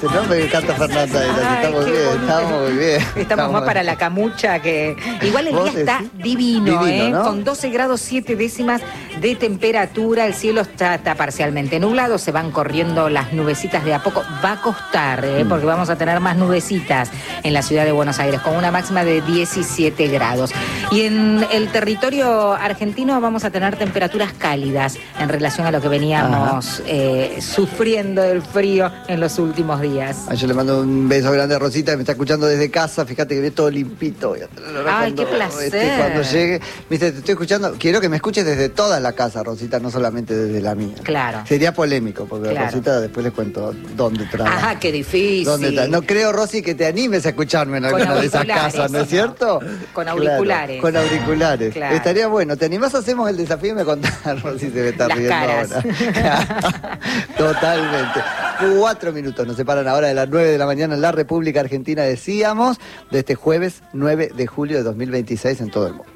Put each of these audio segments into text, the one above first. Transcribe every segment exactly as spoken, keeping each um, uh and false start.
ese, ¿no? Me encanta Fernanda. Ay, estamos bien, bonito. estamos muy bien. Estamos, estamos más para la camucha que... Igual el día está divino, divino ¿eh? ¿No? Con doce grados siete décimas de temperatura, el cielo está, está parcialmente nublado, se van corriendo las nubecitas de a poco. Va a costar, ¿eh? Mm. Porque vamos a tener más nubecitas en la ciudad de Buenos Aires, con una máxima de diecisiete grados. Y en el territorio argentino vamos a tener temperaturas cálidas en relación a lo que veníamos eh, sufriendo del frío en los últimos días. Ay, yo le mando un beso grande a Rosita, que me está escuchando desde casa. Fíjate que ve todo limpito. Ay, cuando, qué placer. Este, cuando llegue, me dice, te estoy escuchando. Quiero que me escuches desde toda la casa, Rosita, no solamente desde la mía. Claro. Sería polémico, porque claro. Rosita después les cuento dónde trabaja. Ajá, qué difícil. ¿Dónde no creo, Rosy, que te animes a escucharme en alguna de esas casas, ¿no es cierto? Con auriculares. Claro, con auriculares. Claro. Estaría bueno. ¿Te animás? Hacemos el desafío y me contás, Rosy, se me está Las riendo caras. ahora. Totalmente. Cuatro minutos nos separan ahora de las nueve de la mañana en la República Argentina, decíamos, de este jueves nueve de julio de dos mil veintiséis en todo el mundo.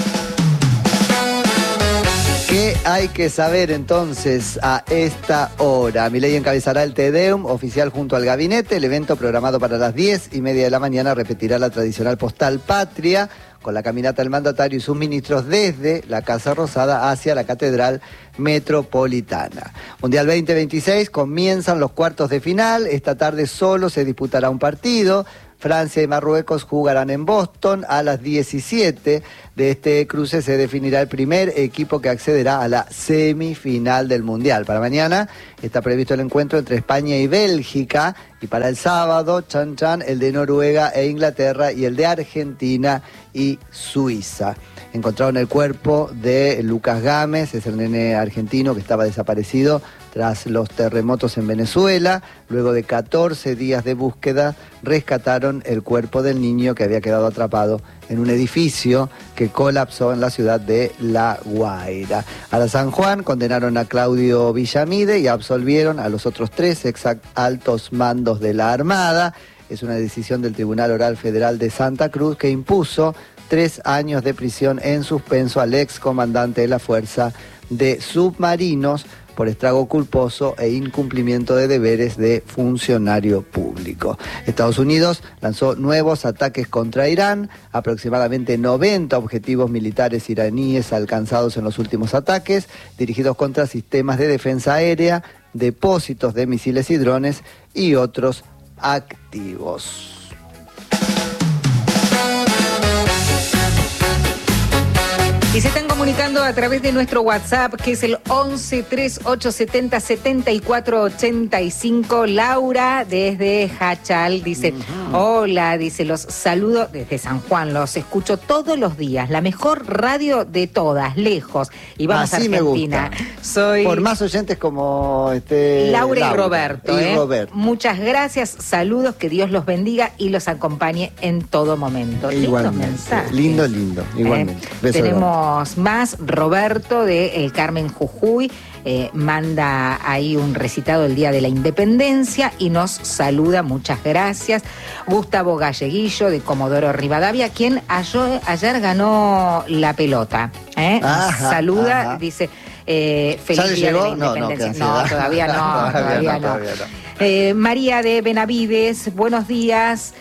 ¿Qué hay que saber entonces a esta hora? Milei encabezará el Te Deum oficial junto al gabinete. El evento programado para las diez y media de la mañana repetirá la tradicional postal patria, con la caminata del mandatario y sus ministros desde la Casa Rosada hacia la Catedral Metropolitana. Mundial veinte veintiséis, comienzan los cuartos de final. Esta tarde solo se disputará un partido. Francia y Marruecos jugarán en Boston. A las diecisiete de este cruce se definirá el primer equipo que accederá a la semifinal del Mundial. Para mañana está previsto el encuentro entre España y Bélgica, y para el sábado, chan chan, el de Noruega e Inglaterra y el de Argentina y Suiza. Encontraron el cuerpo de Lucas Gámez, es el nene argentino que estaba desaparecido tras los terremotos en Venezuela. Luego de catorce días de búsqueda, rescataron el cuerpo del niño que había quedado atrapado en un edificio que colapsó en la ciudad de La Guaira. A la San Juan condenaron a Claudio Villamide y absolvieron a los otros tres ex altos mandos de la Armada. Es una decisión del Tribunal Oral Federal de Santa Cruz que impuso tres años de prisión en suspenso al ex comandante de la Fuerza de Submarinos por estrago culposo e incumplimiento de deberes de funcionario público. Estados Unidos lanzó nuevos ataques contra Irán, aproximadamente noventa objetivos militares iraníes alcanzados en los últimos ataques, dirigidos contra sistemas de defensa aérea, depósitos de misiles y drones y otros activos. Y se están comunicando a través de nuestro WhatsApp, que es el once treinta y ocho setenta setenta y cuatro ochenta y cinco. Laura, desde Hachal, dice, uh-huh. Hola, dice, los saludo desde San Juan, los escucho todos los días, la mejor radio de todas, lejos. Y vamos Así a Argentina. Me gusta. Soy por más oyentes como este Laura, Laura y Roberto. Y ¿eh? Roberto. Muchas gracias, saludos, que Dios los bendiga y los acompañe en todo momento. Igualmente. Lindos mensajes. Lindo, lindo, igualmente. Eh, tenemos más. Roberto de El Carmen, Jujuy, eh, manda ahí un recitado el Día de la Independencia y nos saluda, muchas gracias. Gustavo Galleguillo de Comodoro Rivadavia, quien ayer, ayer ganó la pelota. ¿eh? Ajá, saluda, ajá. Dice, eh, feliz Día llegó? de la Independencia. No, no, no todavía no, todavía, todavía no, no. todavía no. Eh, María de Benavides, buenos días.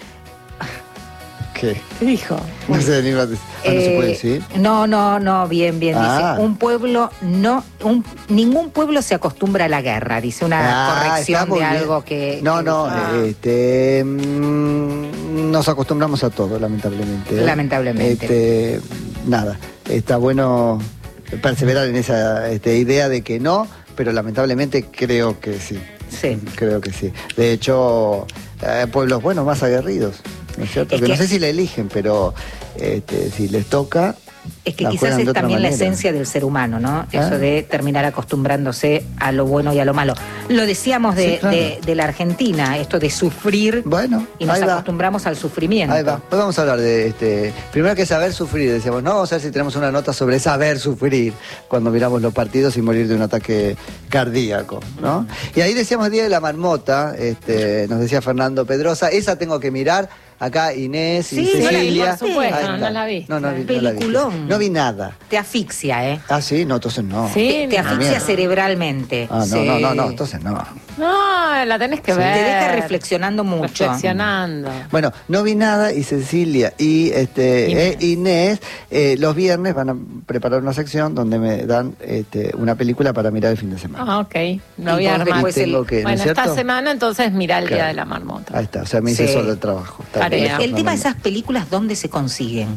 ¿Qué? ¿Qué dijo? No sé, ni lo no, eh, no se puede decir. No, no, no, bien, bien. Ah. Dice, un pueblo, no, un, ningún pueblo se acostumbra a la guerra, dice una ah, corrección de bien. Algo que... No, que no, ah. este, mmm, nos acostumbramos a todo, lamentablemente. ¿eh? Lamentablemente. Este, nada, está bueno perseverar en esa este, idea de que no, pero lamentablemente creo que sí. Sí. Creo que sí. De hecho, eh, pueblos, bueno, más aguerridos. ¿No es cierto? Es que, que no sé si la eligen, pero este, si les toca... Es que quizás es también la esencia del ser humano, ¿no? ¿Ah? Eso de terminar acostumbrándose a lo bueno y a lo malo. Lo decíamos de, sí, claro. de, de la Argentina, esto de sufrir, bueno, y nos acostumbramos al sufrimiento. Ahí va. Pues vamos a hablar de este. Primero que saber sufrir, decíamos, no, vamos a ver si tenemos una nota sobre saber sufrir cuando miramos los partidos y morir de un ataque cardíaco, ¿no? Y ahí decíamos el Día de la Marmota, este, nos decía Fernando Pedrosa, esa tengo que mirar. Acá Inés sí, y Cecilia. Sí, por supuesto, no, no la vi. No, no, vi, Peliculón. No, la vi. No vi nada. Te asfixia, ¿eh? Ah, sí, no, entonces no. Sí, te, te asfixia cerebralmente. Ah, no, sí. no, no, no, entonces no. No, la tenés que sí. ver. Te deja reflexionando mucho. Reflexionando. Bueno, no vi nada y Cecilia y este Inés, eh, Inés eh, los viernes van a preparar una sección donde me dan este, una película para mirar el fin de semana. Ah, ok. No voy a armar. Tengo que, bueno, ¿no esta semana entonces mira el claro. Día de la Marmota. Ahí está, o sea, me hice sí. solo el trabajo. El, el tema de esas películas, ¿dónde se consiguen?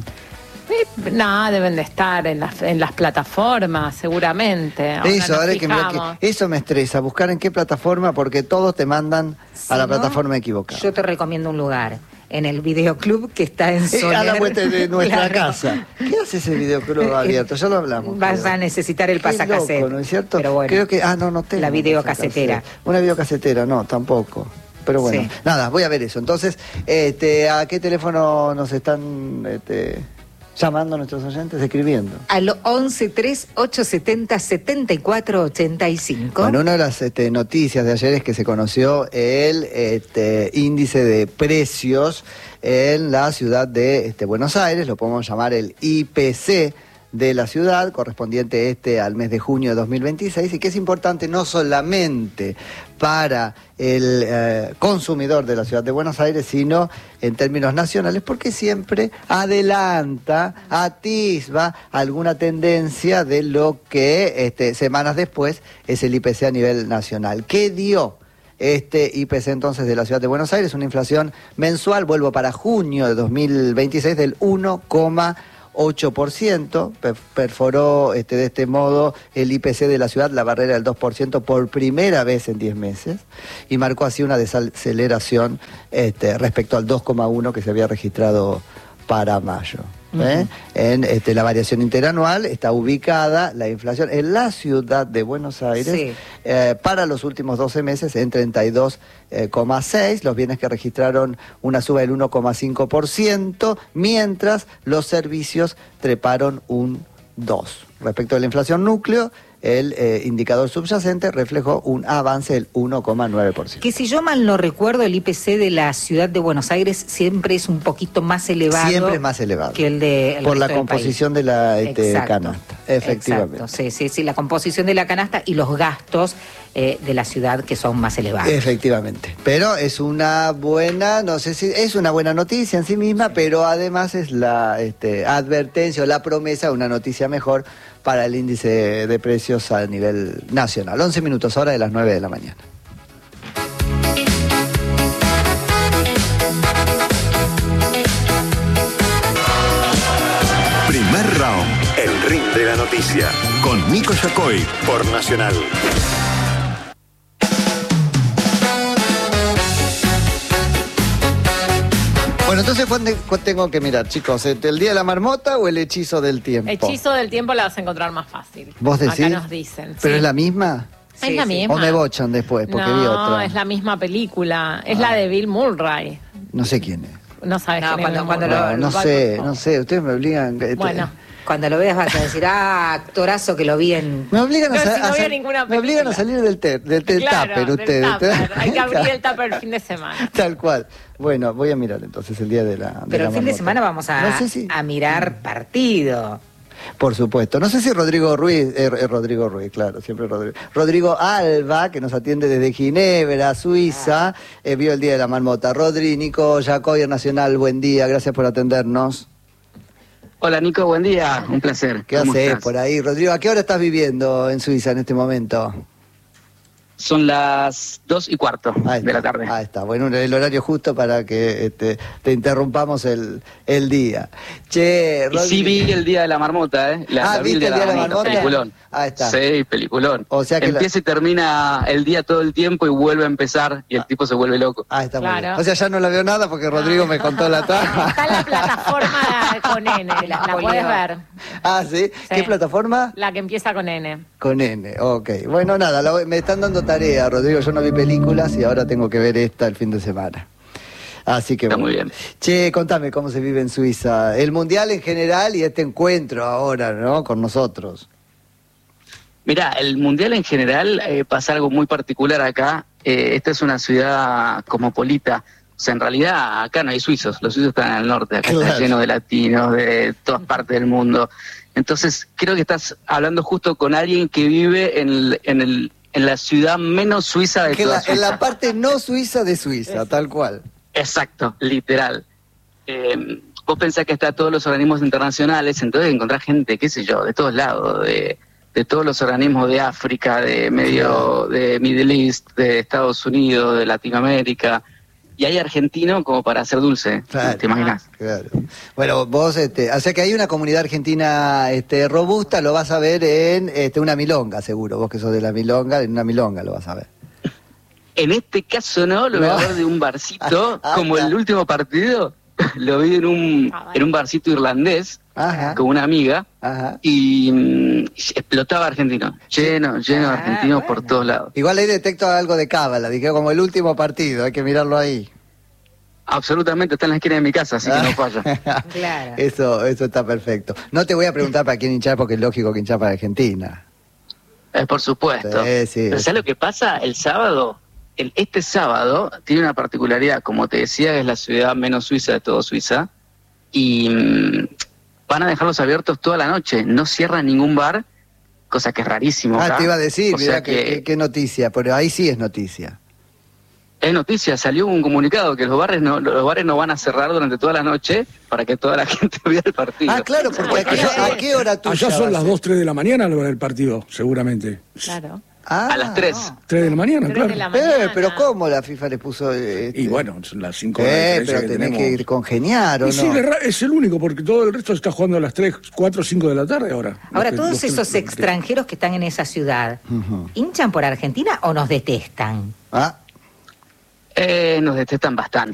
No, deben de estar en las, en las plataformas, seguramente. Ahora eso, ahora que, que eso me estresa, buscar en qué plataforma, porque todos te mandan sí, a la ¿no? plataforma equivocada. Yo te recomiendo un lugar, en el videoclub que está en Soler. A la vuelta de nuestra claro. casa. ¿Qué hace ese videoclub abierto? Ya lo hablamos. Vas creo. a necesitar el pasacassette. ¿No es cierto? Pero bueno, creo que, ah, no, no tengo. La videocasetera. Una videocasetera, no, tampoco. Pero bueno, sí. nada, voy a ver eso. Entonces, este, ¿a qué teléfono nos están... Este, llamando a nuestros oyentes, escribiendo? Al once tres ocho setenta setenta y cuatro ochenta y cinco. Bueno, una de las este, noticias de ayer es que se conoció el este, índice de precios en la ciudad de este, Buenos Aires, lo podemos llamar el I P C de la ciudad, correspondiente este al mes de junio de dos mil veintiséis, y que es importante no solamente para el eh, consumidor de la ciudad de Buenos Aires, sino en términos nacionales, porque siempre adelanta, atisba alguna tendencia de lo que este, semanas después es el I P C a nivel nacional. ¿Qué dio este I P C entonces de la ciudad de Buenos Aires? Una inflación mensual, vuelvo para junio de dos mil veintiséis, del uno coma ocho por ciento, perforó este, de este modo el I P C de la ciudad la barrera del dos por ciento por primera vez en diez meses y marcó así una desaceleración este, respecto al dos coma uno que se había registrado para mayo. ¿eh? Uh-huh. En este, la variación interanual está ubicada la inflación en la ciudad de Buenos Aires sí. eh, para los últimos doce meses en treinta y dos coma seis, los bienes que registraron una suba del uno coma cinco por ciento, mientras los servicios treparon un dos por ciento. Respecto a la inflación núcleo, el eh, indicador subyacente reflejó un avance del uno coma nueve por ciento. Que si yo mal no recuerdo, el I P C de la ciudad de Buenos Aires siempre es un poquito más elevado. Siempre es más elevado. Que el de el por la composición de la este, canasta. Efectivamente. Exacto, sí, sí, sí, la composición de la canasta y los gastos eh, de la ciudad que son más elevados. Efectivamente. Pero es una buena, no sé si es una buena noticia en sí misma, sí. pero además es la este, advertencia o la promesa de una noticia mejor para el índice de precios a nivel nacional. once minutos, hora de las nueve de la mañana. Primer round, el ring de la noticia, con Nico Yacoy, por Nacional. Bueno, entonces, ¿cuándo, ¿cuándo tengo que mirar, chicos? ¿El Día de la Marmota o el Hechizo del Tiempo? Hechizo del Tiempo la vas a encontrar más fácil. ¿Vos decís? Acá nos dicen. ¿Pero sí. es la misma? Sí, es la sí. misma. ¿O me bochan después? Porque no, vi otra. No, es la misma película. Es ah. la de Bill Murray. No sé quién es. No sabes no, quién cuando, es. Cuando no, no sé, no sé. Ustedes me obligan... Bueno. Cuando lo veas vas a decir, ah, actorazo que lo vi en... Me obligan, no, a, si no a, sal... ninguna me obligan a salir del, ter, del, del claro, tupper ustedes. Tupper. Hay que abrir el tupper el fin de semana. Tal cual. Bueno, voy a mirar entonces el día de la... De Pero la el fin de semana vamos a, no sé si... a mirar partido. Por supuesto. No sé si Rodrigo Ruiz, eh, eh, Rodrigo Ruiz, claro, siempre Rodrigo. Rodrigo Alba, que nos atiende desde Ginebra, Suiza, ah. eh, vio el Día de la Marmota. Rodri, Nico, Yacoy, Nacional, buen día, gracias por atendernos. Hola Nico, buen día, un placer. ¿Qué haces por ahí, Rodrigo? ¿A qué hora estás viviendo en Suiza en este momento? Son las dos y cuarto de la tarde. Ahí está, bueno, el horario justo para que este, te interrumpamos el, el día. Che, Rodrigo... Y sí vi el Día de la Marmota, ¿eh? La, ah, la ¿viste el Día de la Marmota? Peliculón. Ahí está. Sí, peliculón. O sea que empieza la... y termina el día todo el tiempo y vuelve a empezar y el ah. tipo se vuelve loco. Ah, está claro. Muy bien. O sea, ya no la veo nada porque Rodrigo me contó la trama. Está en la plataforma con N, la, la puedes ver. Ah, ¿sí? ¿sí? ¿Qué plataforma? La que empieza con N. Con N, ok. Bueno, nada, la, me están dando tarea, Rodrigo. Yo no vi películas y ahora tengo que ver esta el fin de semana. Así que está bueno. Muy bien. Che, contame cómo se vive en Suiza. El Mundial en general y este encuentro ahora, ¿no? Con nosotros. Mirá, el Mundial en general eh, pasa algo muy particular acá. Eh, esta es una ciudad cosmopolita. O sea, en realidad acá no hay suizos. Los suizos están al norte. Acá claro. Está lleno de latinos, de todas partes del mundo. Entonces, creo que estás hablando justo con alguien que vive en el, en el en la ciudad menos suiza de que toda la, Suiza. En la parte no suiza de Suiza, tal cual. Exacto, literal. Eh, vos pensás que está todos los organismos internacionales, entonces encontrás gente, qué sé yo, de todos lados, de, de todos los organismos de África, de medio, de Middle East, de Estados Unidos, de Latinoamérica. Y hay argentino como para hacer dulce, claro, ¿te imaginas? Claro. Bueno, vos, este, o sea que hay una comunidad argentina este, robusta, lo vas a ver en este, una milonga, seguro. Vos que sos de la milonga, en una milonga lo vas a ver. En este caso no, lo voy a ver de un barcito, ah, como ah, el último partido, lo vi en un, ah, en un barcito irlandés, ajá, con una amiga, ajá, y mmm, explotaba argentino, lleno, lleno de argentinos, ah, bueno, por todos lados. Igual ahí detecto algo de cábala, dije como el último partido, hay que mirarlo ahí. Absolutamente, está en la esquina de mi casa, así que no falla. Claro. Eso, eso está perfecto. No te voy a preguntar para quién hinchar, porque es lógico que hinchar para Argentina. Eh, por supuesto. Sí, sí. Pero ¿sabes lo que pasa? El sábado, el, este sábado, tiene una particularidad, como te decía, es la ciudad menos suiza de todo Suiza, y mmm, van a dejarlos abiertos toda la noche, no cierran ningún bar, cosa que es rarísimo. Ah, acá. Te iba a decir, o mira sea qué, que... qué, qué noticia, pero ahí sí es noticia. Es noticia, salió un comunicado que los bares no los bares no van a cerrar durante toda la noche para que toda la gente vea el partido. Ah, claro, porque ¿a qué, ¿a qué hora tú allá son las dos, tres de la mañana la hora del partido, seguramente. Claro. Ah, a las tres. No. tres de la mañana, tres claro. De la mañana. Eh, pero ¿cómo la FIFA le puso...? Este... Y bueno, son las cinco eh, de la pero que tenés tenemos. que ir congeniar, ¿o y no? sí, es el único, porque todo el resto está jugando a las tres, cuatro, cinco de la tarde ahora. Ahora, los todos los esos tres, extranjeros que están en esa ciudad, uh-huh. ¿hinchan por Argentina o nos detestan? Ah. Eh, nos detestan bastante.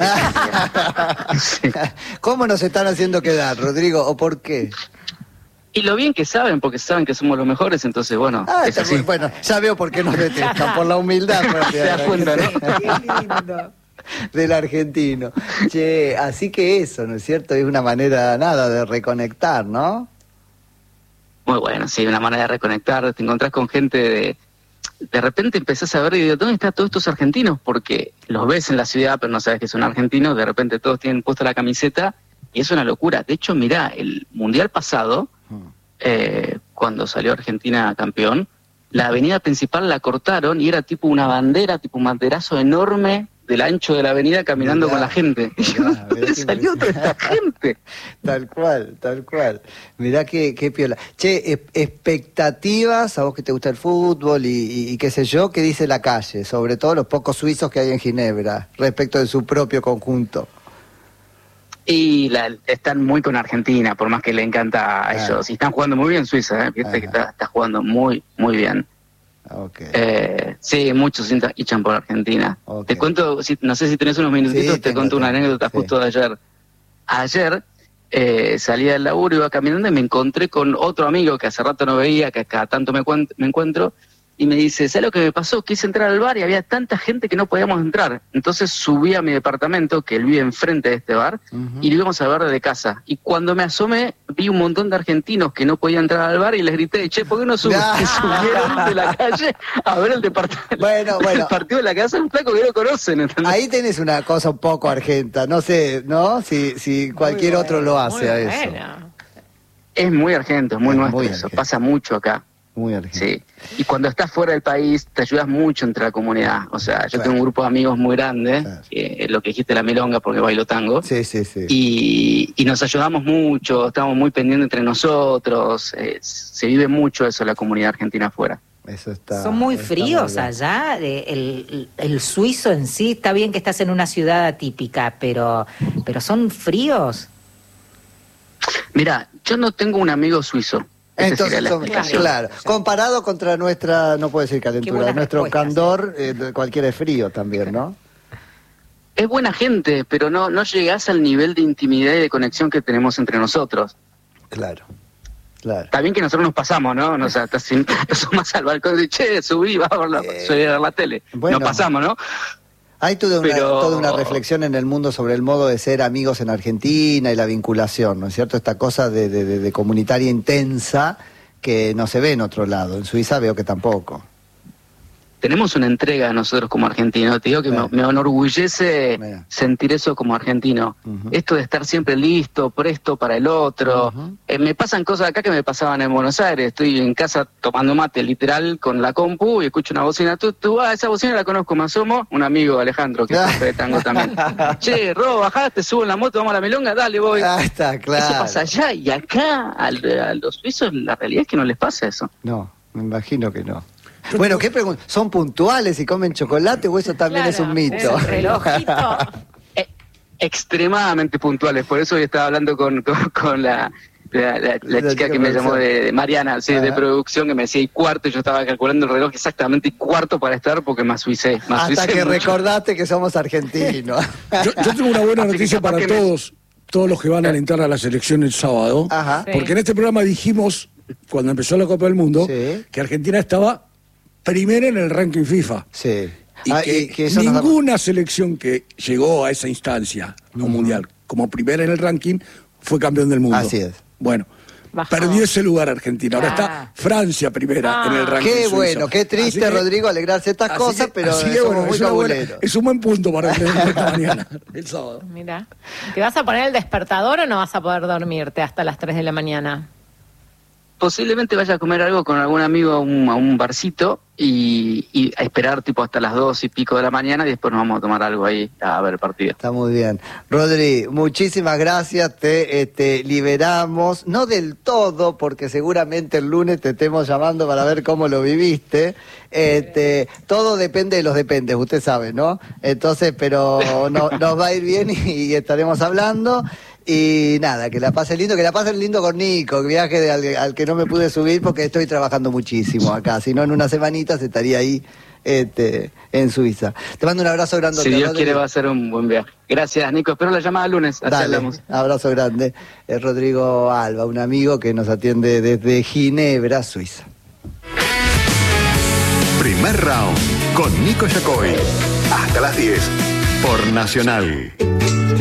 Sí. ¿Cómo nos están haciendo quedar, Rodrigo, o por qué? Y lo bien que saben, porque saben que somos los mejores, entonces, bueno, ah, es así. Muy, bueno, ya veo por qué nos detestan, por la humildad. Te das cuenta, ¿no? Qué lindo. Del argentino. Che, así que eso, ¿no es cierto? Es una manera, nada, de reconectar, ¿no? Muy bueno, sí, una manera de reconectar. Te encontrás con gente de... De repente empezás a ver y digo, ¿dónde están todos estos argentinos? Porque los ves en la ciudad, pero no sabes que son argentinos. De repente todos tienen puesta la camiseta y es una locura. De hecho, mirá, el mundial pasado, eh, cuando salió Argentina campeón, la avenida principal la cortaron y era tipo una bandera, tipo un banderazo enorme del ancho de la avenida caminando mirá, con la gente. Mirá, ¿dónde salió toda esta gente? Tal cual, tal cual. Mirá qué, qué piola. Che, expectativas, a vos que te gusta el fútbol y, y, y qué sé yo, ¿qué dice la calle? Sobre todo los pocos suizos que hay en Ginebra, respecto de su propio conjunto. Y la, están muy con Argentina, por más que le encanta a ellos. Claro. Y están jugando muy bien Suiza, ¿eh? Fíjate que está, está jugando muy, muy bien. Okay. Eh, sí, muchos hinchan por Argentina. Okay. Te cuento, si, no sé si tenés unos minutitos, sí, te tengo, cuento tengo. una anécdota sí. justo de ayer. Ayer eh, salí del laburo, iba caminando y me encontré con otro amigo que hace rato no veía, que cada tanto me, cuent- me encuentro, y me dice, ¿sabes lo que me pasó? Quise entrar al bar y había tanta gente que no podíamos entrar. Entonces subí a mi departamento, que él vive enfrente de este bar, uh-huh. y lo íbamos a ver desde casa. Y cuando me asomé, vi un montón de argentinos que no podían entrar al bar y les grité, che, ¿por qué no suben? Y subieron de la calle a ver el departamento. Bueno, bueno. El partido de la casa es un flaco que no conocen, ¿entendés? Ahí tenés una cosa un poco argenta. No sé, ¿no? Si, si cualquier bueno, otro lo hace a eso. Bueno. Es muy argento, es muy es nuestro muy eso. Pasa mucho acá. Muy argentino. Sí, y cuando estás fuera del país te ayudas mucho entre la comunidad. O sea, yo claro. tengo un grupo de amigos muy grande, claro. eh, lo que dijiste la milonga porque bailo tango. Sí, sí, sí. Y, y nos ayudamos mucho, estamos muy pendientes entre nosotros. Eh, se vive mucho eso en la comunidad argentina afuera. Eso está, Son muy está fríos muy allá. El, el, el suizo en sí, está bien que estás en una ciudad atípica, pero, pero son fríos. Mira, yo no tengo un amigo suizo. Entonces, son, claro, claro. Comparado contra nuestra, no puedo decir calentura, nuestro candor, eh, cualquiera es frío también, ¿no? Es buena gente, pero no, no llegás al nivel de intimidad y de conexión que tenemos entre nosotros. Claro, claro. Está bien que nosotros nos pasamos, ¿no? O sea, estás más al balcón y che, subí, va a ver la, eh, subí a ver la tele. Bueno, nos pasamos, ¿no? Hay toda una, Pero... toda una reflexión en el mundo sobre el modo de ser amigos en Argentina y la vinculación, ¿no es cierto? Esta cosa de, de, de, de comunitaria intensa que no se ve en otro lado. En Suiza veo que tampoco. tenemos una entrega nosotros como argentinos. Te digo que me, me enorgullece Mira. sentir eso como argentino. Uh-huh. Esto de estar siempre listo, presto para el otro. Uh-huh. Eh, me pasan cosas acá que me pasaban en Buenos Aires. Estoy en casa tomando mate, literal, con la compu, y escucho una bocina. Tú, tú, ah, esa bocina la conozco, me asomo. Un amigo, Alejandro, que es profe de tango también. Che, Ro, bajaste, subo en la moto, vamos a la milonga, dale, voy. Ah, está claro. Eso pasa allá, y acá, a, a los suizos, la realidad es que no les pasa eso. No, me imagino que no. Bueno, ¿qué pregunta? ¿Son puntuales y comen chocolate o eso también claro, es un mito? Es un relojito. eh, extremadamente puntuales, por eso hoy estaba hablando con, con, con la, la, la, la, la chica que me llamó de, de Mariana, sí, de producción, que me decía y cuarto, y yo estaba calculando el reloj exactamente y cuarto para estar porque me asuicé. Me Hasta asuicé que mucho. Recordaste que somos argentinos. yo, yo tengo una buena noticia para todos, todos los que van a alentar a la selección el sábado, Ajá. porque en este programa dijimos, cuando empezó la Copa del Mundo, sí. que Argentina estaba primera en el ranking FIFA. Sí. Y ah, que, y que ninguna nos... selección que llegó a esa instancia, no uh-huh. mundial, como primera en el ranking, fue campeón del mundo. Así es. Bueno, Bajó. perdió ese lugar Argentina. Ahora ah. está Francia primera ah. en el ranking. Qué suizo. Bueno, qué triste, que, Rodrigo, alegrarse estas cosas, que, pero que, bueno, muy es, buena, es un buen punto para el esta mañana, el sábado. Mira, ¿te vas a poner el despertador o no vas a poder dormirte hasta las tres de la mañana? Posiblemente vaya a comer algo con algún amigo a un, a un barcito y, y a esperar tipo hasta las dos y pico de la mañana y después nos vamos a tomar algo ahí a ver el partido. Está muy bien. Rodri, muchísimas gracias, te este, liberamos, no del todo, porque seguramente el lunes te estemos llamando para ver cómo lo viviste. Este, todo depende de los dependes, usted sabe, ¿no? Entonces, pero no, nos va a ir bien y, y estaremos hablando. Y nada, que la pase lindo, que la pase lindo con Nico, que viaje de, al, al que no me pude subir porque estoy trabajando muchísimo acá, si no en unas semanitas estaría ahí este, en Suiza. Te mando un abrazo grande. Si Dios quiere va a ser un buen viaje. Gracias, Nico, espero la llamada el lunes. Dale, abrazo grande. Es Rodrigo Alba, un amigo que nos atiende desde Ginebra, Suiza. Primer round con Nico Yacoy. Hasta las diez por Nacional.